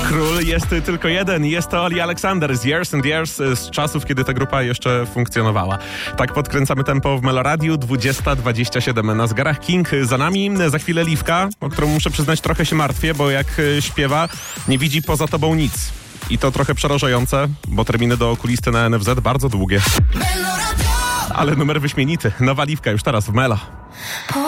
Król jest tylko jeden. Jest to Oli Alexander z Years and Years, z czasów, kiedy ta grupa jeszcze funkcjonowała. Tak podkręcamy tempo w Meloradiu. 20:27 na zegarach. King za nami. Za chwilę Liwka, o którą muszę przyznać trochę się martwię, bo jak śpiewa, nie widzi poza tobą nic. I to trochę przerażające, bo terminy do okulisty na NFZ bardzo długie. Ale numer wyśmienity. Nowa Liwka już teraz w Melo.